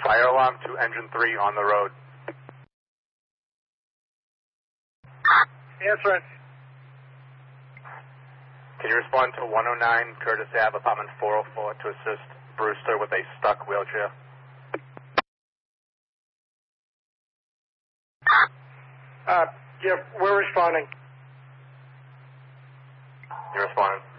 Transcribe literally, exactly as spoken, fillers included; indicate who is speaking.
Speaker 1: Fire alarm to engine three on the road.
Speaker 2: Answering.
Speaker 1: Can you respond to one oh nine Curtis Ave, apartment four oh four, to assist Brewster with a stuck wheelchair?
Speaker 2: Uh, yeah, we're responding.
Speaker 1: You're responding.